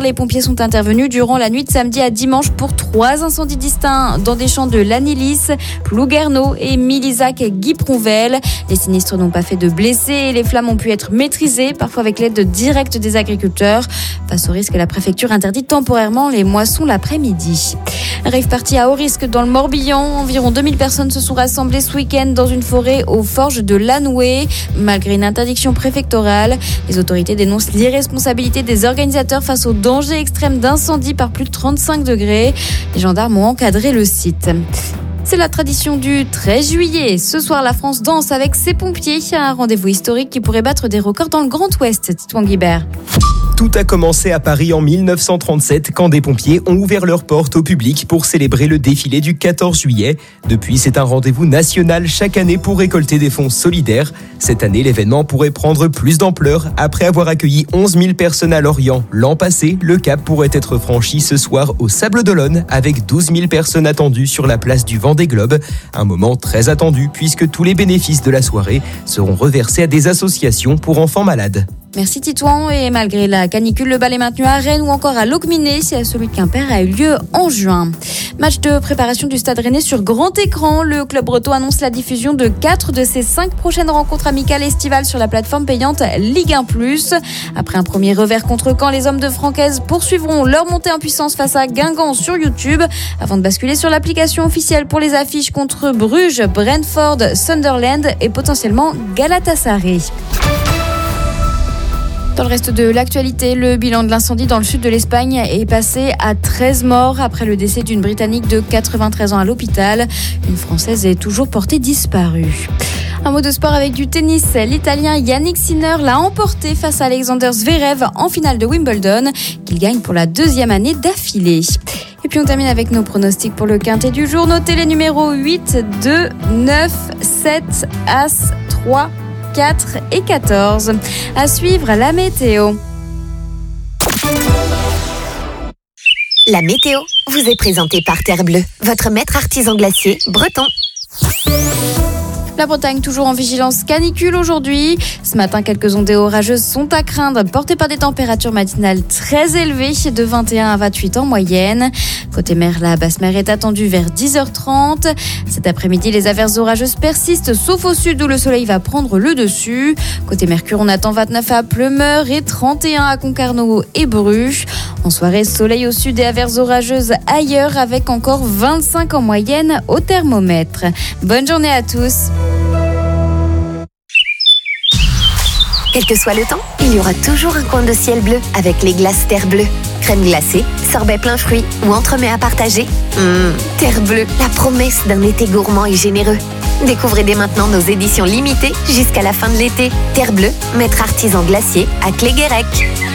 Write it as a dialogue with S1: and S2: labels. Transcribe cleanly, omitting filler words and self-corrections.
S1: Hier, les pompiers sont intervenus durant la nuit de samedi à dimanche pour 3 incendies distincts dans des champs de Lannilis, Plouguerneau et Milizac-Guipronvel. Les sinistres n'ont pas fait de blessés et les flammes ont pu être maîtrisées, parfois avec l'aide directe des agriculteurs. Face au risque, la préfecture interdit temporairement les moissons l'après-midi. Rave party à haut risque dans le Morbihan. Environ 2000 personnes se sont rassemblées ce week-end dans une forêt aux forges de Lanoué. Malgré une interdiction préfectorale, les autorités dénoncent l'irresponsabilité des organisateurs face au danger extrême d'incendie par plus de 35 degrés. Les gendarmes ont encadré le site. C'est la tradition du 13 juillet. Ce soir, la France danse avec ses pompiers. Un rendez-vous historique qui pourrait battre des records dans le Grand Ouest. Titouan Guibert.
S2: Tout a commencé à Paris en 1937 quand des pompiers ont ouvert leurs portes au public pour célébrer le défilé du 14 juillet. Depuis, c'est un rendez-vous national chaque année pour récolter des fonds solidaires. Cette année, l'événement pourrait prendre plus d'ampleur. Après avoir accueilli 11 000 personnes à Lorient l'an passé, le cap pourrait être franchi ce soir au Sables-d'Olonne avec 12 000 personnes attendues sur la place du Vendée Globe. Un moment très attendu puisque tous les bénéfices de la soirée seront reversés à des associations pour enfants malades.
S1: Merci Titouan. Et malgré la canicule, le bal est maintenu à Rennes ou encore à Locminé. Celui de Quimper a eu lieu en juin. Match de préparation du Stade Rennais sur grand écran. Le club breton annonce la diffusion de 4 de ses 5 prochaines rencontres amicales estivales sur la plateforme payante Ligue 1+. Après un premier revers contre Caen, les hommes de Francaise poursuivront leur montée en puissance face à Guingamp sur YouTube avant de basculer sur l'application officielle pour les affiches contre Bruges, Brentford, Sunderland et potentiellement Galatasaray. Dans le reste de l'actualité, le bilan de l'incendie dans le sud de l'Espagne est passé à 13 morts après le décès d'une Britannique de 93 ans à l'hôpital. Une Française est toujours portée disparue. Un mot de sport avec du tennis. L'Italien Yannick Sinner l'a emporté face à Alexander Zverev en finale de Wimbledon, qu'il gagne pour la 2e année d'affilée. Et puis on termine avec nos pronostics pour le quintet du jour. Notez les numéros 8, 2, 9, 7, As, 3, 4 et 14. À suivre la météo.
S3: La météo vous est présentée par Terre Bleue, votre maître artisan glacier breton.
S1: La Bretagne toujours en vigilance canicule aujourd'hui. Ce matin, quelques ondées orageuses sont à craindre, portées par des températures matinales très élevées, de 21 à 28 en moyenne. Côté mer, la basse mer est attendue vers 10h30. Cet après-midi, les averses orageuses persistent, sauf au sud où le soleil va prendre le dessus. Côté Mercure, on attend 29 à Pleumeur et 31 à Concarneau et Bruges. En soirée, soleil au sud et averses orageuses ailleurs, avec encore 25 en moyenne au thermomètre. Bonne journée à tous.
S3: Quel que soit le temps, il y aura toujours un coin de ciel bleu avec les glaces Terre Bleue. Crème glacée, sorbet plein fruits ou entremets à partager. Terre Bleue, la promesse d'un été gourmand et généreux. Découvrez dès maintenant nos éditions limitées jusqu'à la fin de l'été. Terre Bleue, maître artisan glacier à Cléguérec.